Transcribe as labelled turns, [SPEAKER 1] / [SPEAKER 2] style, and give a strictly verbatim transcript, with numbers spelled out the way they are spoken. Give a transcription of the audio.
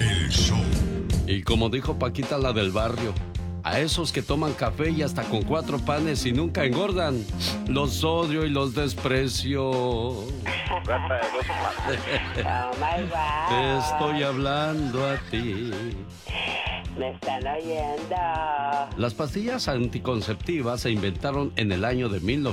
[SPEAKER 1] El show.
[SPEAKER 2] Y como dijo Paquita la del barrio, a esos que toman café y hasta con cuatro panes y nunca engordan, los odio y los desprecio.
[SPEAKER 3] Oh my God.
[SPEAKER 2] Te estoy hablando a ti.
[SPEAKER 3] Me están oyendo.
[SPEAKER 2] Las pastillas anticonceptivas se inventaron en el año de mil novecientos